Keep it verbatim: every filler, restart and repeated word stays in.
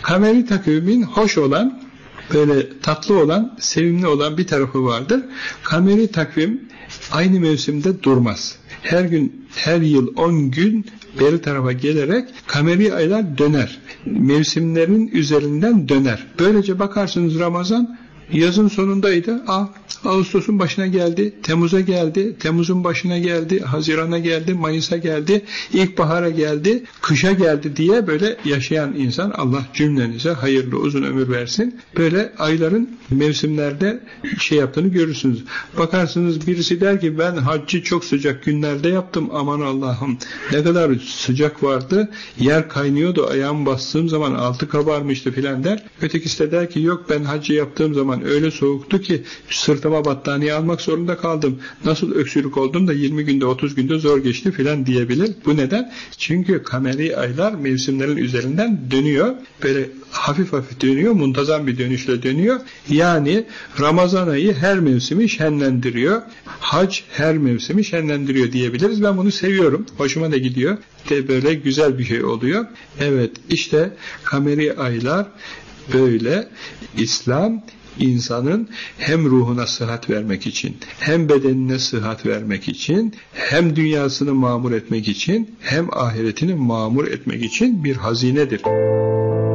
Kameri takvimin hoş olan, böyle tatlı olan, sevimli olan bir tarafı vardır. Kameri takvim aynı mevsimde durmaz. Her gün, her yıl on gün beri tarafa gelerek kameri aylar döner. Mevsimlerin üzerinden döner. Böylece bakarsınız Ramazan yazın sonundaydı. Aa, Ağustos'un başına geldi, Temmuz'a geldi, Temmuz'un başına geldi, Haziran'a geldi, Mayıs'a geldi, ilkbahara geldi, kışa geldi diye böyle yaşayan insan, Allah cümlenize hayırlı uzun ömür versin. Böyle ayların mevsimlerde şey yaptığını görürsünüz. Bakarsınız birisi der ki ben haccı çok sıcak günlerde yaptım, aman Allah'ım ne kadar sıcak vardı, yer kaynıyordu, ayağımı bastığım zaman altı kabarmıştı filan der. Ötekisi de der ki yok ben haccı yaptığım zaman öyle soğuktu ki sırtıma battaniye almak zorunda kaldım. Nasıl öksürük oldum da yirmi günde otuz günde zor geçti filan diyebilir. Bu neden? Çünkü kameri aylar mevsimlerin üzerinden dönüyor. Böyle hafif hafif dönüyor. Muntazam bir dönüşle dönüyor. Yani Ramazan ayı her mevsimi şenlendiriyor. Hac her mevsimi şenlendiriyor diyebiliriz. Ben bunu seviyorum. Hoşuma da gidiyor. De böyle güzel bir şey oluyor. Evet işte kameri aylar böyle İslam insanın hem ruhuna sıhhat vermek için, hem bedenine sıhhat vermek için, hem dünyasını mamur etmek için, hem ahiretini mamur etmek için bir hazinedir.